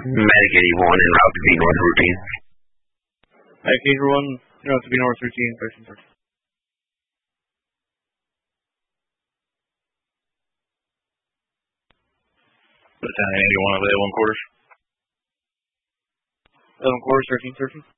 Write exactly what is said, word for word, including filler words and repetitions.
Medic eighty-one en route to be North routine. Medic eighty-one, en route to be North routine, thirteen thirteen. Lieutenant eighty-one available in quarters. Available in quarters, thirteen thirteen.